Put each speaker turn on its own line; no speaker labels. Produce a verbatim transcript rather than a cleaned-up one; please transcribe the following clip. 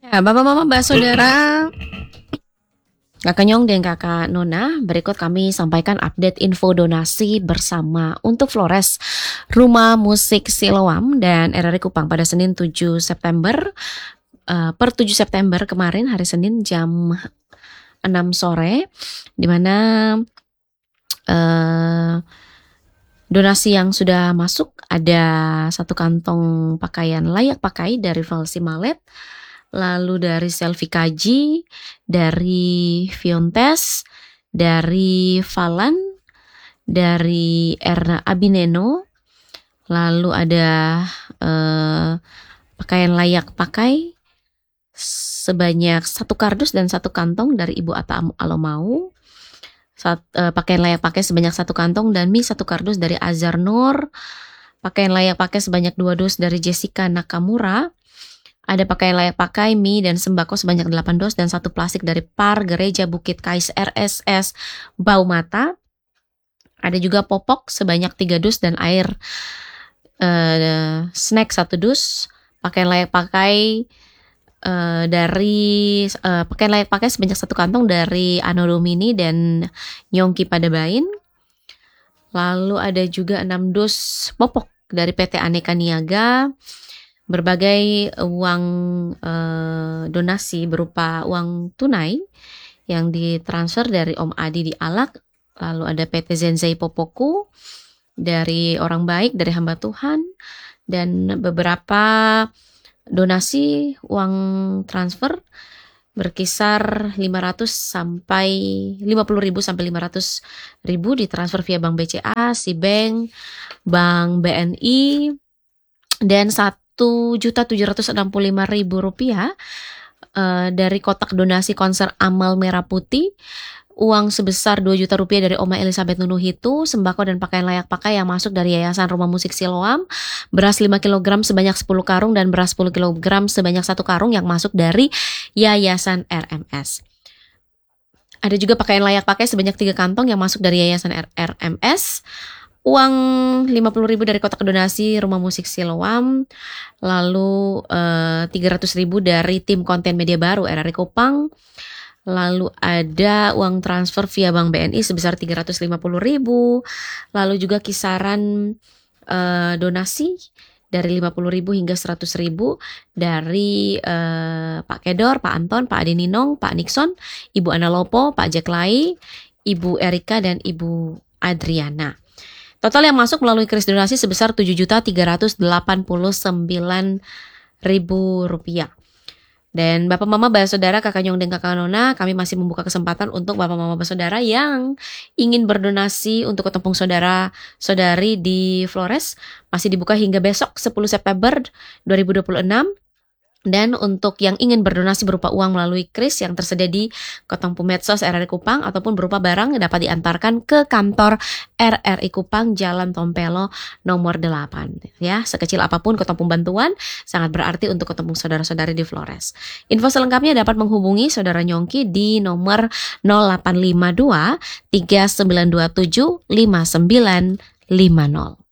Ya, Bapak Mama Mbak Saudara, Kakak Nyong dan Kakak Nona, berikut kami sampaikan update info donasi bersama untuk Flores Rumah Musik Siloam dan R R I Kupang pada Senin tujuh September. Uh, per tujuh September kemarin hari Senin jam enam sore, di mana uh, donasi yang sudah masuk ada satu kantong pakaian layak pakai dari Valsi Malet, lalu dari Selfie Kaji, dari Fiontes, dari Falan, dari Erna Abineno, lalu ada uh, pakaian layak pakai sebanyak satu kardus dan satu kantong dari Ibu Atta Alomau, Sat, uh, pakaian layak pakai sebanyak satu kantong dan mie satu kardus dari Azhar Nur, pakaian layak pakai sebanyak dua dus dari Jessica Nakamura, ada pakaian layak pakai mie dan sembako sebanyak delapan dos dan satu plastik dari Par Gereja Bukit Kais R S S Baumata. Ada juga popok sebanyak tiga dus dan air uh, snack satu dus. Pakaian layak pakai uh, dari uh, pakaian layak pakai sebanyak satu kantong dari Ano Domini dan Nyongki Padabain. Lalu ada juga enam dus popok dari P T Aneka Niaga. Berbagai uang uh, donasi berupa uang tunai yang ditransfer dari Om Adi di Alak. Lalu ada P T Zenzai Popoku dari Orang Baik, dari Hamba Tuhan, dan beberapa donasi uang transfer berkisar lima ratus sampai lima puluh ribu sampai lima ratus ribu ditransfer via Bank B C A, Sibank, Bank B N I, dan satu juta tujuh ratus enam puluh lima ribu rupiah uh, dari kotak donasi konser Amal Merah Putih. Uang sebesar dua juta rupiah dari Oma Elizabeth Nunuhitu, sembako dan pakaian layak pakai yang masuk dari Yayasan Rumah Musik Siloam, beras lima kilogram sebanyak sepuluh karung dan beras sepuluh kilogram sebanyak satu karung yang masuk dari Yayasan R M S. Ada juga pakaian layak pakai sebanyak tiga kantong yang masuk dari Yayasan R M S. Uang lima puluh ribu dari kotak donasi Rumah Musik Siloam, lalu eh, tiga ratus ribu dari tim konten media baru R R I Kupang. Lalu ada uang transfer via Bank B N I sebesar tiga ratus lima puluh ribu. Lalu juga kisaran uh, donasi dari lima puluh ribu hingga seratus ribu dari uh, Pak Kedor, Pak Anton, Pak Adi Ninong, Pak Nixon, Ibu Analopo, Pak Jack Lai, Ibu Erika, dan Ibu Adriana. Total yang masuk melalui kris donasi sebesar tujuh juta tiga ratus delapan puluh sembilan ribu rupiah. Dan Bapak Mama Saudara, Kakak Nyong dan Kakak Nona, kami masih membuka kesempatan untuk Bapak Mama Saudara yang ingin berdonasi untuk ketempung saudara-saudari di Flores. Masih dibuka hingga besok sepuluh September dua ribu dua puluh enam. Dan untuk yang ingin berdonasi berupa uang melalui kris yang tersedia di Ketempung Medsos R R I Kupang ataupun berupa barang dapat diantarkan ke kantor R R I Kupang Jalan Tompelo nomor delapan. Ya, sekecil apapun ketempung bantuan sangat berarti untuk ketempung saudara-saudari di Flores. Info selengkapnya dapat menghubungi Saudara Nyongki di nomor nol delapan lima dua tiga sembilan dua tujuh lima sembilan lima nol.